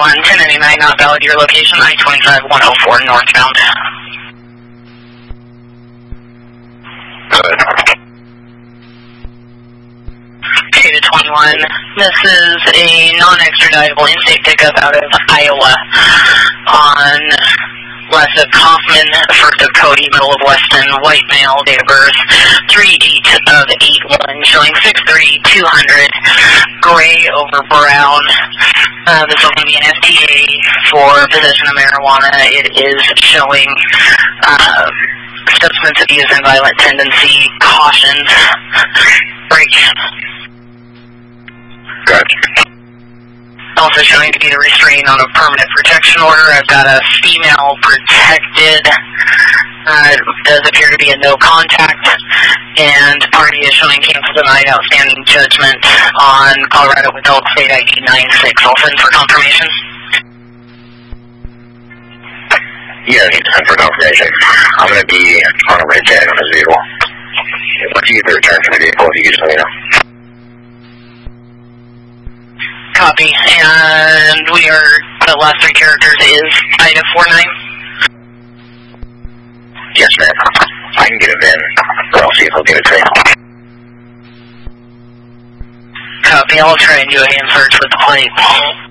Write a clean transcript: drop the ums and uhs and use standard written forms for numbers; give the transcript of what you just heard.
1099, not valid. Your location, I-25 104 northbound. Data 21. This is a non-extraditable in-state pickup out of Iowa on left of Kaufman, first of Cody, middle of Weston, white male, date of birth 3/8/81, showing 6'3", 200, gray over brown. This is going to be an FTA for possession of marijuana. It is showing substance abuse and violent tendency, cautions, brakes. Gotcha. Also showing to be a restraint on a permanent protection order. I've got a female protected. It does appear to be a no contact. And party is showing cancel denied outstanding judgment on Colorado Adult State ID 96. I'll send for confirmation. Yeah, I need to send for confirmation. I'm going to be on a red tag on this vehicle. Once you get the return for the vehicle, if you could just let me know. Copy, and we are, the last three characters is item 49. Yes, ma'am. I can get him in, or I'll see if he'll give it to me. Copy, I'll try and do a hand search with the plate.